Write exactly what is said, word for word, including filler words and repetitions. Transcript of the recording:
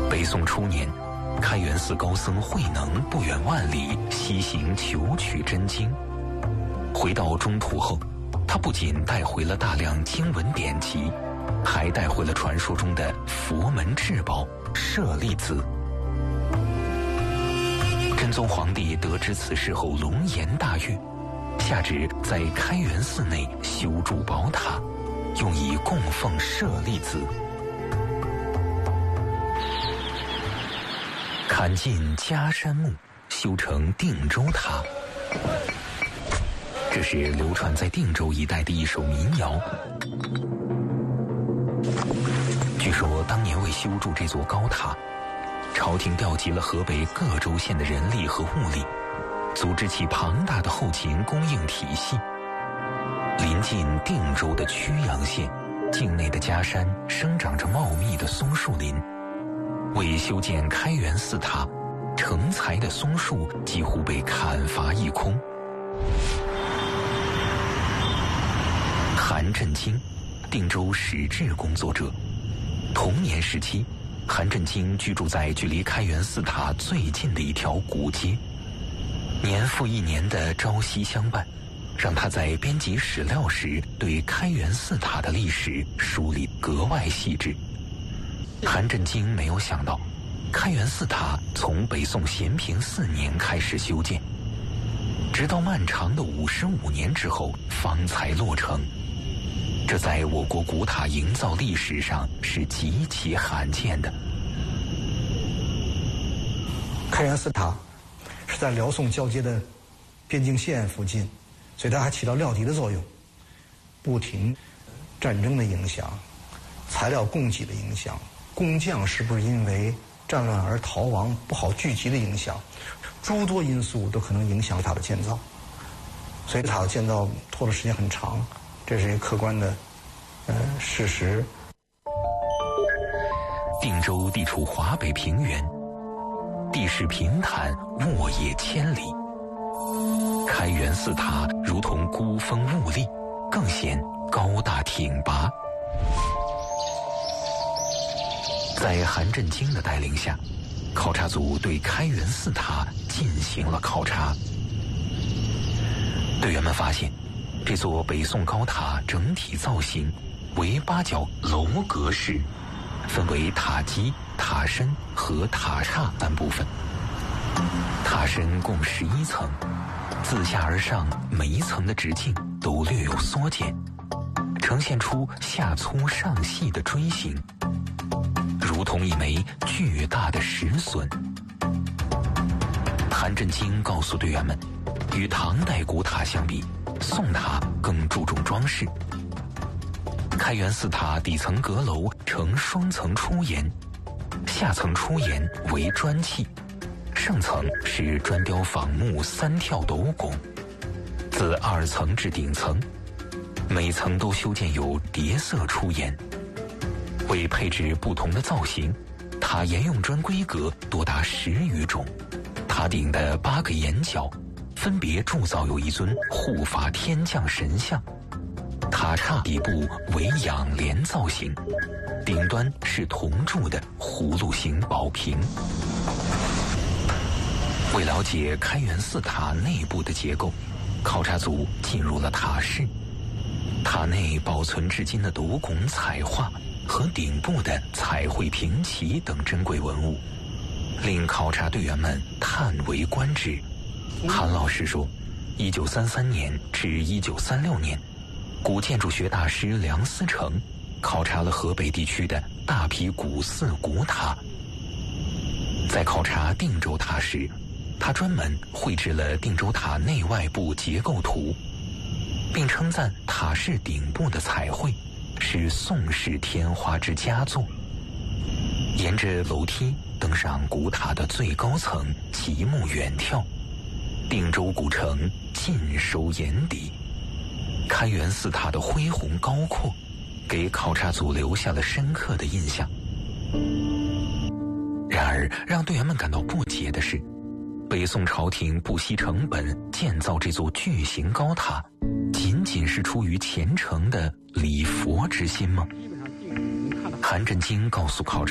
北宋初年，开元寺高僧慧能不远万里西行求取真经。回到中土后，他不仅带回了大量经文典籍，还带回了传说中的佛门至宝舍利子。真宗皇帝得知此事后龙颜大悦，下旨在开元寺内修筑宝塔，用以供奉舍利子。砍尽迦山木，修成定州塔。这是流传在定州一带的一首民谣。据说当年为修筑这座高塔，朝廷调集了河北各州县的人力和物力，组织起庞大的后勤供应体系。临近定州的曲阳县境内的迦山生长着茂密的松树林，为修建开元寺塔，成材的松树几乎被砍伐一空。韩振京，定州史志工作者。同年时期，韩振京居住在距离开元寺塔最近的一条古街。年复一年的朝夕相伴，让他在编辑史料时对开元寺塔的历史梳理格外细致。韩振京没有想到，开元寺塔从北宋咸平四年开始修建，直到漫长的五十五年之后方才落成。这在我国古塔营造历史上是极其罕见的。 开元寺塔是在辽宋交接的边境线附近，所以它还起到料敌的作用。不停战争的影响，材料供给的影响，工匠是不是因为战乱而逃亡不好聚集的影响，诸多因素都可能影响塔的建造。所以塔的建造拖的时间很长，这是一个客观的呃事实。 定州地处华北平原，地势平坦，沃野千里。开元寺塔如同孤峰兀立，更显高大挺拔。在韩振京的带领下，考察组对开元寺塔进行了考察。队员们发现，这座北宋高塔整体造型为八角楼阁式，分为塔基、塔身和塔刹三部分。塔身共十一层，自下而上每一层的直径都略有缩减，呈现出下粗上细的锥形，如同一枚巨大的石笋。韩振京告诉队员们，与唐代古塔相比，宋塔更注重装饰。开元寺塔底层阁楼呈双层出檐，下层出檐为砖砌，上层是砖雕仿木三跳斗拱，自二层至顶层，每层都修建有叠色出檐。为配置不同的造型，塔沿用砖规格多达十余种。塔顶的八个檐角分别铸造有一尊护法天降神像，塔刹底部为仰莲造型，顶端是铜铸的葫芦形宝瓶。为了解开元寺塔内部的结构，考察组进入了塔室。塔内保存至今的斗拱彩画和顶部的彩绘屏旗等珍贵文物，令考察队员们叹为观止。韩老师说，一九三三年至一九三六年，古建筑学大师梁思成考察了河北地区的大批古寺古塔。在考察定州塔时，他专门绘制了定州塔内外部结构图，并称赞塔室顶部的彩绘是宋式天花之佳作。沿着楼梯登上古塔的最高层，极目远眺，定州古城尽收眼底。开元寺塔的恢宏高阔，给考察组留下了深刻的印象。然而，让队员们感到不解的是，北宋朝廷不惜成本建造这座巨型高塔，仅仅是出于虔诚的礼佛之心吗？韩振京告诉考察